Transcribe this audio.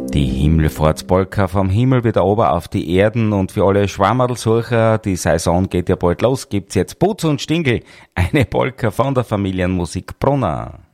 Die Himmelfahrtspolka vom Himmel wieder ober auf die Erden, und für alle Schwammerlsucher, die Saison geht ja bald los, gibt's jetzt Putz und Stingel, eine Polka von der Familienmusik Brunner.